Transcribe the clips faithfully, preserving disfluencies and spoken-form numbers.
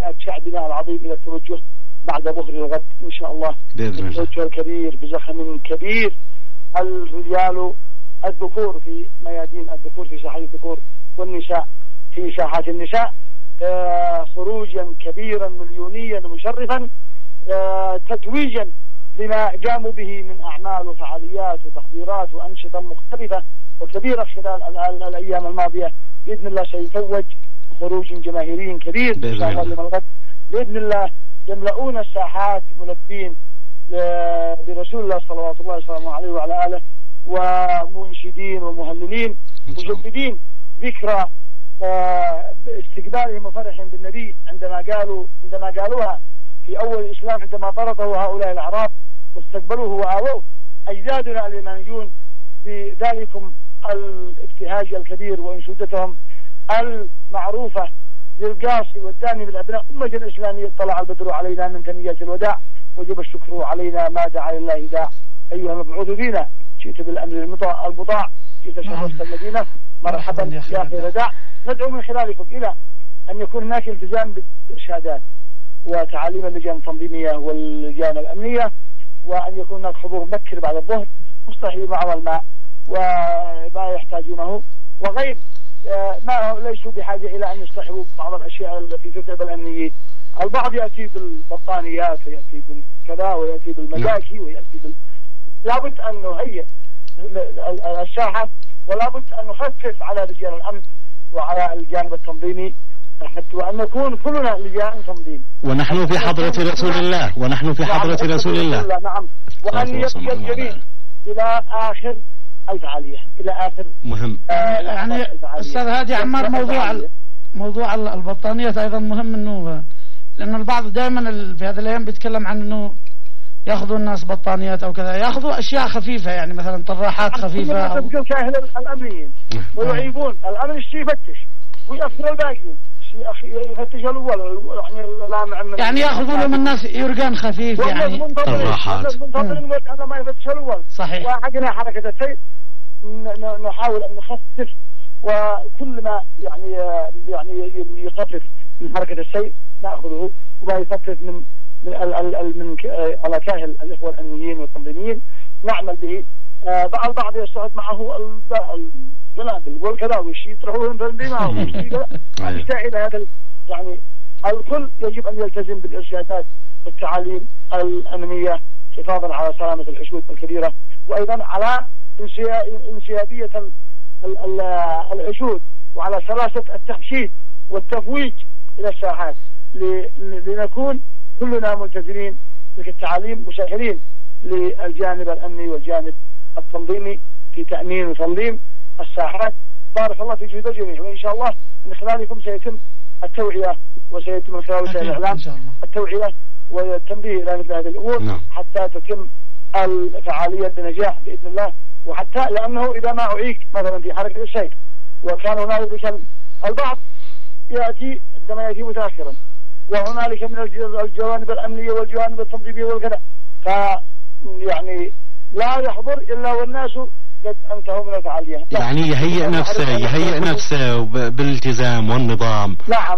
هيئة شعبنا العظيم إلى التوجه بعد ظهر الغد إن شاء الله بإذن الله. التوجه الكبير بزخم كبير، الرجال الذكور في ميادين الذكور في ساحات الذكور والنساء في ساحات النساء، آه خروجا كبيرا مليونيا مشرفا، آه تتويجا لما قاموا به من أعمال وفعاليات وتحضيرات وأنشطة مختلفة وكبيرة خلال ال ال الأيام الماضية. بإذن الله سيتوج خروج جماهيري كبير إن شاء الله يوم الغد بإذن الله، يملؤون الساحات ملبين برسول الله صلوات الله وسلامه عليه وعلى آله، ومنشدين ومهللين مجددين ذكرى استقبالهم وفرحهم بالنبي عندما قالوا عندما قالوها في أول الإسلام، عندما طرده هؤلاء الأعراب واستقبلوه وآووه أجدادنا الإيمانيون بذلكم الابتهاج الكبير وانشودتهم المعروفة للقاصي والداني بالأبناء أمة الإسلامية. طلع البدر علينا من ثنيات الوداع وجب الشكر علينا ما دعا لله داع، أيها المبعوث فينا جئت بالأمر المطاع جئت شرفت المدينة مرحبا يا خير داع. ندعو من خلالكم إلى أن يكون هناك التزام بالإرشادات وتعاليم اللجان التنظيمية واللجان الأمنية، وأن يكون هناك حضور مبكر بعد الظهر مصطحي مع الماء وما يحتاجونه وغير ما ليسوا بحاجة إلى أن يصطحبوا بعض الأشياء التي تتعب الأمنيين. البعض يأتي بالبطانيات ويأتي بالكذا ويأتي بالمجاكي ويأتي بال... لابد أن نهيئ الساحة، ولابد أن نخفف على رجال الأمن وعلى الجانب التنظيمي حتى وأن نكون كلنا لجان تنظيم. ونحن في حضرة رسول الله ونحن في حضرة نعم رسول الله. نعم. وأن يبقى الجميع إلى آخر الفعالية إلى آخر مهم. آه يعني أستاذ هادي عمار، موضوع موضوع البطانيات أيضا مهم، إنه لأن البعض دائما في هذه الأيام بيتكلم عن إنه ياخذوا الناس بطانيات أو كذا، ياخذوا أشياء خفيفة يعني مثلا طراحات خفيفة أو كاهل الأمنيين ويعيبون الأمن الشيء يفتش ويأخذ الباقيين يفتش الأول يعني يعني ياخذوا لهم الناس يرقان خفيف يعني طراحات منتظرين أنا ما يفتش الأول. صحيح. وحقنا حركة السير نحاول أن نخفف، وكل ما يعني يعني يخفف من حركة السير نأخذه، وما يخفف من من ال من على كاهل الإخوة الأمنيين والتنظيميين نعمل به. آه بعض البعض يصعد معه الجنابل والكذا وشي يطرحوهم في الدماء وشي كذا يحتاج إلى هذا يعني. الكل يجب أن يلتزم بالإرشادات والتعاليم الأمنية حفاظا على سلامة الحشود الكبيرة، وأيضا على انسيابية الحشود وعلى سلاسة التحشيد والتفويج إلى الساحات، لنكون كلنا ملتزمين بالتعاليم مسهلين للجانب الأمني والجانب التنظيمي في تأمين وتنظيم الساحات. بارك الله في جهود الجميع، وإن شاء الله من خلالكم سيتم التوعية وسيتم من خلال وسائل الإعلام التوعية والتنبيه إلى مثل هذه الأمور نعم. حتى تتم الفعالية بنجاح بإذن الله. وحتى لأنه إذا ما أعيق مثلا في حركة السير وكان هنالك البعض يأتي عندما يأتي متأخرا وهنالك من الجوانب الأمنية والجوانب التنظيمية والكذا، ف يعني لا يحضر إلا والناس قد انتهوا من الفعالية. يعني يهيئ نفسه يهيئ نفسه بالالتزام والنظام نعم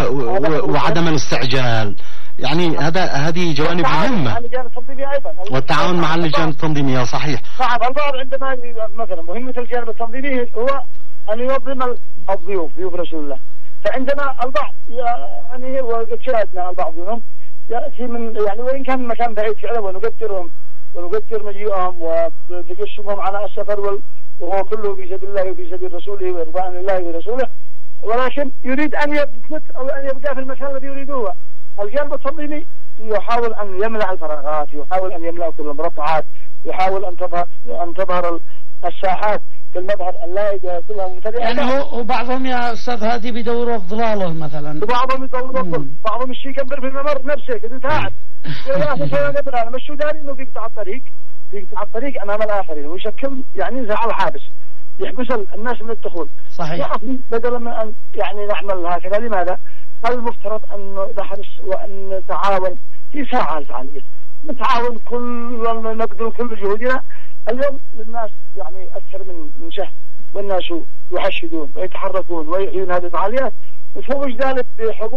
وعدم الاستعجال، يعني هذا هذه جوانب مهمة. والتعاون مع اللجان التنظيمية صحيح. نعم. البعض عندما مثلا مهمة الجانب التنظيمي هو أن ينظم الضيوف ضيوف رسول الله، فعندما البعض يعني وقد شاهدنا البعض منهم يأتي من يعني وإن كان مكان بعيد فعلا ونقدرهم ونقدر مجيئهم وتجسمهم على السفر وهو كله في سبيل الله وفي سبيل رسوله ورضوان الله ورسوله، ولكن يريد أن يثبت أو أن يبقى في المكان الذي يريدوه. الجانب التنظيمي يحاول أن يملأ الفراغات، يحاول أن يملأ كل المربعات، يحاول أن تظهر أن تظهر الساحات في المظهر اللائق كلها ممتلئة. يعني هو وبعضهم يا أستاذ هادي بيدوروا الظلاله مثلا، وبعضهم يدوروا الظل، بعضهم الشيء كبر في الممر نفسه كده تعب يا أخي شو قبل أنا مشوا داري إنه بيقطع الطريق بيقطع الطريق أمام الآخرين ويشكل يعني زعل حابس يحبس الناس من الدخول. صحيح. يا أخي بدل من أن يعني نعمل هكذا لماذا؟ المفترض أن نحرص وأن نتعاون في ساعة الفعالية، نتعاون كل نبذل كل جهودنا. اليوم للناس يعني أكثر من من شهر والناس يحشدون ويتحركون ويحيون هذه الفعاليات، وفوق ذلك بحضور